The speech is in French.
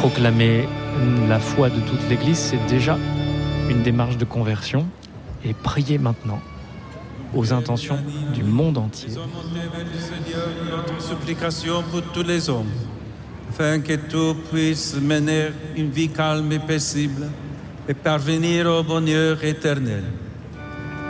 Proclamer la foi de toute l'Église, c'est déjà une démarche de conversion. Et prier maintenant aux intentions du monde entier. Nous avons vers le Seigneur notre supplication pour tous les hommes, afin que tout puisse mener une vie calme et paisible et parvenir au bonheur éternel.